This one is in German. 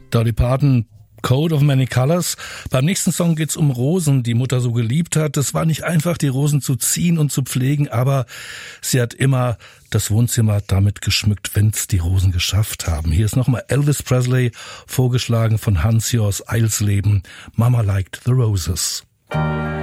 Dolly Parton, Coat of Many Colors. Beim nächsten Song geht's um Rosen, die Mutter so geliebt hat. Es war nicht einfach, die Rosen zu ziehen und zu pflegen, aber sie hat immer das Wohnzimmer damit geschmückt, wenn's die Rosen geschafft haben. Hier ist nochmal Elvis Presley, vorgeschlagen von Hans-Joas Eilsleben. Mama liked the roses.